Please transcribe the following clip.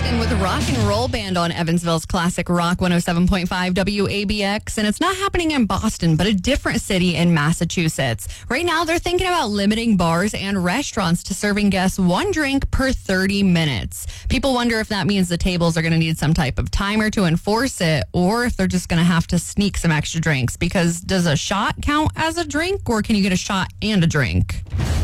Boston with a rock and roll band on Evansville's classic rock 107.5 WABX. And it's not happening in Boston, but a different city in Massachusetts. Right now, they're thinking about limiting bars and restaurants to serving guests one drink per 30 minutes. People wonder if that means the tables are going to need some type of timer to enforce it, or if they're just going to have to sneak some extra drinks. Because does a shot count as a drink, or can you get a shot and a drink?